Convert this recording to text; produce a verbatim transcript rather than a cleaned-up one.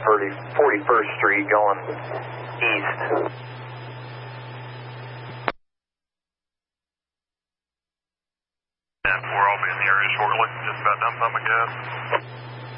forty-first Street going east. And four, I'll be in the area shortly. Just about done pumping gas.